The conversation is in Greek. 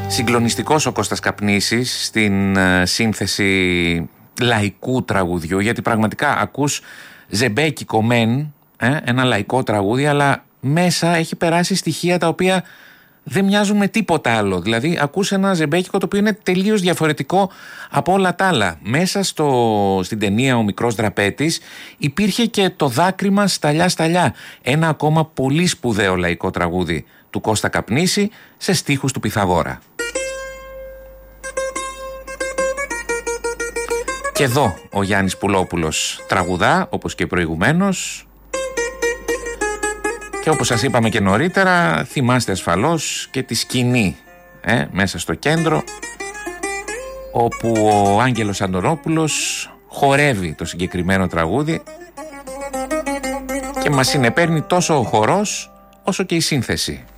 Συγκλονιστικός ο Κώστας Καπνίσης στην σύνθεση λαϊκού τραγουδιού, γιατί πραγματικά ακούς ζεμπέκικο μεν, ένα λαϊκό τραγούδι, αλλά μέσα έχει περάσει στοιχεία τα οποία δεν μοιάζουν με τίποτα άλλο. Δηλαδή ακούς ένα ζεμπέκικο το οποίο είναι τελείως διαφορετικό από όλα τα άλλα. Μέσα στην ταινία «Ο μικρός δραπέτης» υπήρχε και το δάκρυμα σταλιά σταλιά, ένα ακόμα πολύ σπουδαίο λαϊκό τραγούδι του Κώστα Καπνίση σε στίχους του Πυθαγόρα. Και εδώ ο Γιάννης Πουλόπουλος τραγουδά, όπως και προηγουμένως. Και όπως σας είπαμε και νωρίτερα, θυμάστε ασφαλώς και τη σκηνή μέσα στο κέντρο, όπου ο Άγγελος Αντωνόπουλος χορεύει το συγκεκριμένο τραγούδι και μας συνεπέρνει τόσο ο χορός όσο και η σύνθεση.